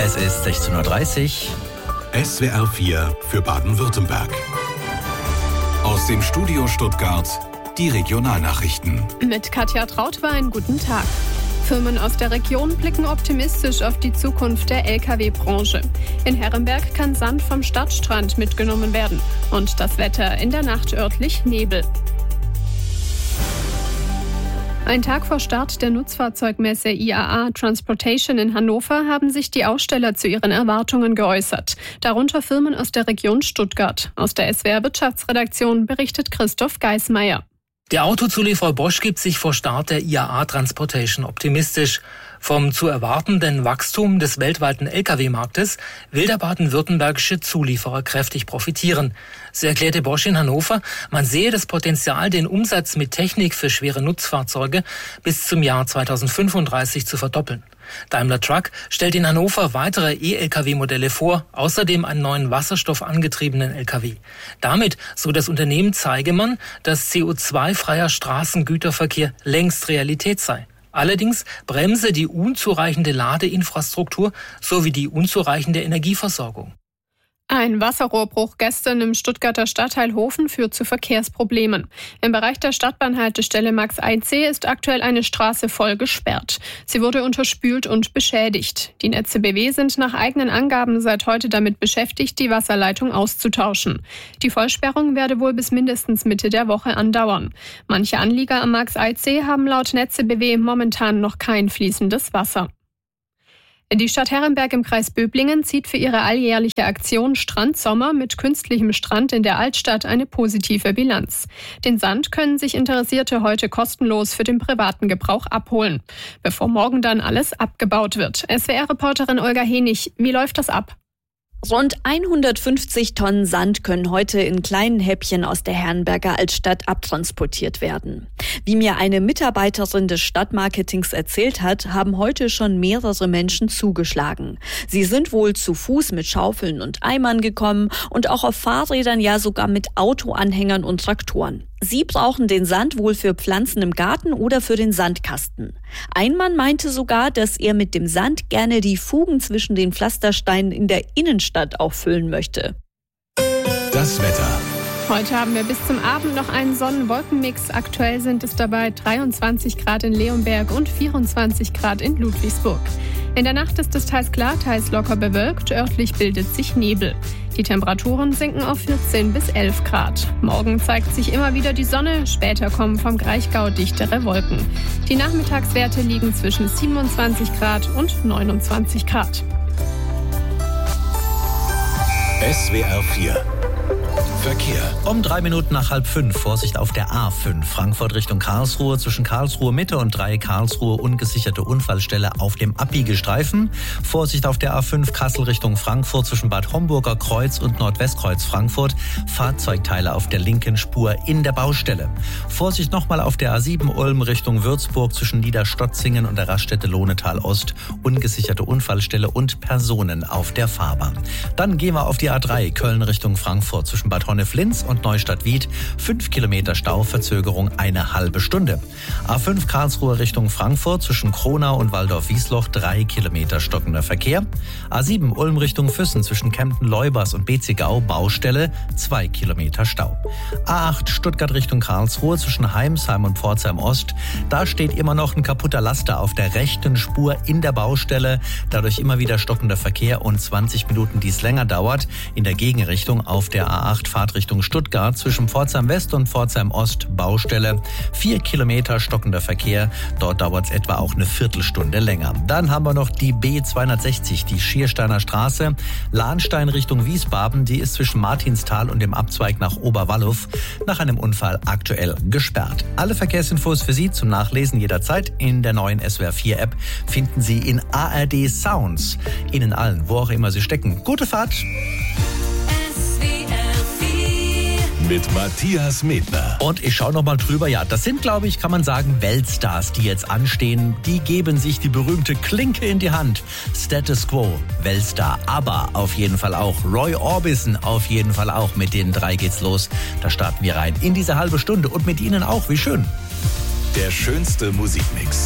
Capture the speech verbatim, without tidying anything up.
Es ist sechzehn Uhr dreißig. S W R vier für Baden-Württemberg. Aus dem Studio Stuttgart die Regionalnachrichten. Mit Katja Trautwein, guten Tag. Firmen aus der Region blicken optimistisch auf die Zukunft der L K W-Branche. In Herrenberg kann Sand vom Stadtstrand mitgenommen werden. Und das Wetter in der Nacht örtlich Nebel. Ein Tag vor Start der Nutzfahrzeugmesse I A A Transportation in Hannover haben sich die Aussteller zu ihren Erwartungen geäußert. Darunter Firmen aus der Region Stuttgart. Aus der S W R Wirtschaftsredaktion berichtet Christoph Geismeier. Der Autozulieferer Bosch gibt sich vor Start der I A A Transportation optimistisch. Vom zu erwartenden Wachstum des weltweiten L K W-Marktes will der baden-württembergische Zulieferer kräftig profitieren. So erklärte Bosch in Hannover, man sehe das Potenzial, den Umsatz mit Technik für schwere Nutzfahrzeuge bis zum Jahr zweitausendfünfunddreißig zu verdoppeln. Daimler Truck stellt in Hannover weitere E-L K W-Modelle vor, außerdem einen neuen wasserstoffangetriebenen L K W. Damit, so das Unternehmen, zeige man, dass C O zwei freier Straßengüterverkehr längst Realität sei. Allerdings bremse die unzureichende Ladeinfrastruktur sowie die unzureichende Energieversorgung. Ein Wasserrohrbruch gestern im Stuttgarter Stadtteil Hofen führt zu Verkehrsproblemen. Im Bereich der Stadtbahnhaltestelle Max Eid ist aktuell eine Straße voll gesperrt. Sie wurde unterspült und beschädigt. Die Netze B W sind nach eigenen Angaben seit heute damit beschäftigt, die Wasserleitung auszutauschen. Die Vollsperrung werde wohl bis mindestens Mitte der Woche andauern. Manche Anlieger am Max Eid haben laut Netze B W momentan noch kein fließendes Wasser. Die Stadt Herrenberg im Kreis Böblingen zieht für ihre alljährliche Aktion Strandsommer mit künstlichem Strand in der Altstadt eine positive Bilanz. Den Sand können sich Interessierte heute kostenlos für den privaten Gebrauch abholen, bevor morgen dann alles abgebaut wird. S W R-Reporterin Olga Henig, wie läuft das ab? Rund hundertfünfzig Tonnen Sand können heute in kleinen Häppchen aus der Herrenberger Altstadt abtransportiert werden. Wie mir eine Mitarbeiterin des Stadtmarketings erzählt hat, haben heute schon mehrere Menschen zugeschlagen. Sie sind wohl zu Fuß mit Schaufeln und Eimern gekommen und auch auf Fahrrädern, ja sogar mit Autoanhängern und Traktoren. Sie brauchen den Sand wohl für Pflanzen im Garten oder für den Sandkasten. Ein Mann meinte sogar, dass er mit dem Sand gerne die Fugen zwischen den Pflastersteinen in der Innenstadt auch füllen möchte. Das Wetter. Heute haben wir bis zum Abend noch einen Sonnen-Wolken-Mix. Aktuell sind es dabei dreiundzwanzig Grad in Leonberg und vierundzwanzig Grad in Ludwigsburg. In der Nacht ist es teils klar, teils locker bewölkt. Örtlich bildet sich Nebel. Die Temperaturen sinken auf vierzehn bis elf Grad. Morgen zeigt sich immer wieder die Sonne. Später kommen vom Kraichgau dichtere Wolken. Die Nachmittagswerte liegen zwischen siebenundzwanzig Grad und neunundzwanzig Grad. S W R vier Verkehr. Um drei Minuten nach halb fünf. Vorsicht auf der A fünf. Frankfurt Richtung Karlsruhe. Zwischen Karlsruhe Mitte und drei Karlsruhe ungesicherte Unfallstelle auf dem Abbiegestreifen. Vorsicht auf der A fünf Kassel Richtung Frankfurt. Zwischen Bad Homburger Kreuz und Nordwestkreuz Frankfurt. Fahrzeugteile auf der linken Spur in der Baustelle. Vorsicht nochmal auf der A sieben Ulm Richtung Würzburg. Zwischen Niederstotzingen und der Raststätte Lohnetal Ost. Ungesicherte Unfallstelle und Personen auf der Fahrbahn. Dann gehen wir auf die A drei Köln Richtung Frankfurt. Zwischen Bad Honnef-Linz und Neustadt-Wied. Fünf Kilometer Stau, Verzögerung eine halbe Stunde. A fünf Karlsruhe Richtung Frankfurt. Zwischen Kronau und Waldorf-Wiesloch drei Kilometer stockender Verkehr. A sieben Ulm Richtung Füssen. Zwischen Kempten-Leubers und Bezigau Baustelle. Zwei Kilometer Stau. A acht Stuttgart Richtung Karlsruhe. Zwischen Heimsheim und Pforzheim Ost. Da steht immer noch ein kaputter Laster auf der rechten Spur in der Baustelle. Dadurch immer wieder stockender Verkehr und zwanzig Minuten, die es länger dauert. In der Gegenrichtung auf der A acht Fahrtrichtung Stuttgart zwischen Pforzheim West und Pforzheim Ost Baustelle. Vier Kilometer stockender Verkehr. Dort dauert es etwa auch eine Viertelstunde länger. Dann haben wir noch die B zweihundertsechzig, die Schiersteiner Straße. Lahnstein Richtung Wiesbaden. Die ist zwischen Martinsthal und dem Abzweig nach Oberwallow nach einem Unfall aktuell gesperrt. Alle Verkehrsinfos für Sie zum Nachlesen jederzeit in der neuen S W R vier App finden Sie in A R D Sounds. Ihnen allen, wo auch immer Sie stecken. Gute Fahrt! Mit Matthias Medner. Und ich schaue noch mal drüber. Ja, das sind, glaube ich, kann man sagen, Weltstars, die jetzt anstehen. Die geben sich die berühmte Klinke in die Hand. Status Quo, Weltstar, aber auf jeden Fall auch Roy Orbison, auf jeden Fall auch. Mit den drei geht's los. Da starten wir rein in diese halbe Stunde und mit Ihnen auch. Wie schön. Der schönste Musikmix.